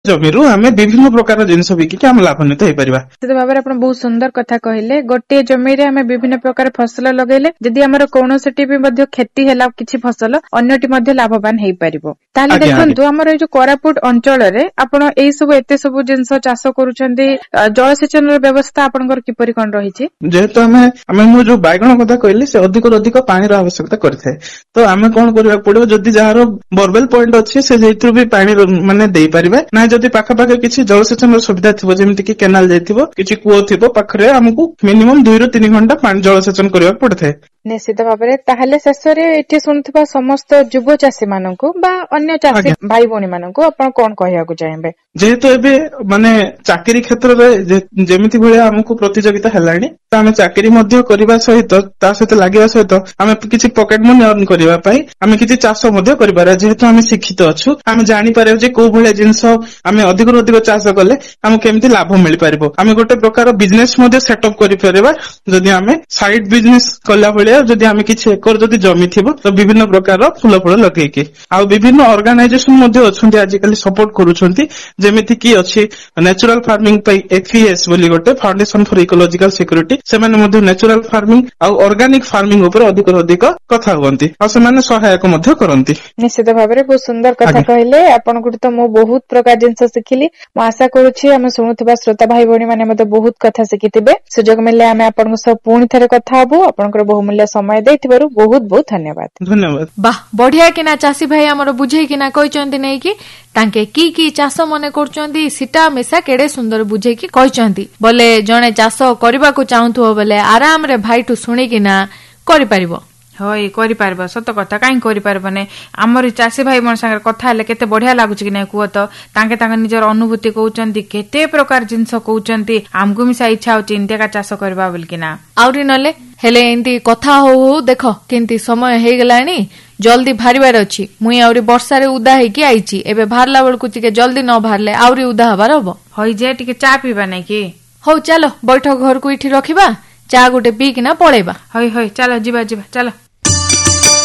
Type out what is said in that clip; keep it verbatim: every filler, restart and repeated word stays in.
जमीरू आम विभिन्न प्रकार जिनस बिकिक आम लाभान्वित हो पारिबा। निश्चित भाव में बहुत सुंदर कथा कहले गोटे जमी रे आम विभिन्न प्रकार फसल लगेले जदि आमर कौनसी भी मध्य क्षति है किछि फसल अन्यटी मध्य लाभवान हो पारिबो। ताले देखंतु आमर ए जो कोरापुट अंचल रे आपण एई सब एते सब जिंस चाष करूछन्ती जलसेचन व्यवस्था आपनकर किपरि कोन रहिछि? जेहेतु आमे आमे मु जो बायगण कथा कहली से अधिक अधिक पानी रो आवश्यकता करथाय तो आमे कोन करबा पड़िबो जदि जहारो बोरवेल पॉइंट अछि से जेइथु भी पानी माने देई परिबे ना जदि पाखा पाखे किछि जलसेचन सुविधा थिबो जेमिति कि केनाल जाइथिबो किछि कुओ थिबो पाखरे हमकु मिनिमम दुई रु तीन घंटा पानी जलसेचन करबा पड़थाय। निश्चित भाव में ताहले शेषरे एठी सुनुथबा समस्त युव चाषी माननकु बा अन्य चाषी भाई भौणी माननकु आपण कोन कहया को चाहेबे? जेहेतु एबे माने चाकरी क्षेत्र रे जेमिति भलिया हमकु प्रतियोगिता हेलानी त आमे चाकरी मध्य करबा सहित ता सहित लागिबा सहित आमे किछि पॉकेट मनी अर्न करबा पई आमे किछि चाष मध्य करबारा जेहेतु आमे शिक्षित अछु आमे जानि पारे जे को भलिया जिंस आमे अधिक रु अधिक चाष कले आमे केमति लाभ मिल पारिबो। आमे गोटे प्रकार बिजनेस मध्य सेटअप करि परबा जदि आमे साइड बिजनेस कला जदि आमे किछि एकर जदि जमी थिबो तो विभिन्न प्रकार फूल फूल लगेकी आ विभिन्न ऑर्गेनाइजेशन मध्ये अछंती आजिकली सपोर्ट करूछंती जेमिति की अछि नेचुरल फार्मिंग पई एफईएस बोली गोटे फाउंडेशन फॉर इकोलॉजिकल सिक्योरिटी से माने मध्ये नेचुरल फार्मिंग आ ऑर्गेनिक फार्मिंग ऊपर अधिक अधिक कथा होंती आ से माने सहायक मध्ये करंती। निश्चित भाव में बहुत सुंदर कथा कहले आपण गुडी तो मो बहुत प्रकार जिंस सिखिली मो आशा करूछि हम सुनुथबा श्रोता भाई भौणी माने मते बहुत कथा सिखितिबे सुजोग मिले आमे आपण सब पुणी थरे कथा हबो आपनकर बहुमूल्य समय देथिबारु बहुत बहुत धन्यवाद। धन्यवाद। वाह बढ़िया किना चासी भाई हमर बुझे किना कहचंती नै कि तांके की की चाष मने करचंती सिटा मिसा केडे सुंदर बुझे कि कहचंती बोले जणे चाष करबा को चाहथो बोले आराम रे भाई टू सुनी किना करि परिबो। हई करि पारबो सत कथा काई करि पारबने हमर चासी भाई मन संगे कथा हले केते बढ़िया लागुची कि नै कुओ तो तांके तांके निजर अनुभूति कहउचंती केते प्रकार जिंस कहउचंती हमगु मिसा इच्छा होची इंडिया का चाष करबा बोल किना आउरी नले हेले एंती कथा हो हो देखो केंती समय हे गलानी जल्दी भारिबार अछि मुई आउरी वर्षा रे उदा हे कि आइची एबे भारला बेलकु तिके जल्दी न भारले आउरी उदा हबार हबो। हई जे टिके चा पीबा नै कि हो चलो बैठक घर को इठी रखिबा चा गुटे पी किना पळेबा। हई हई चलो जिबा जिबा चलो।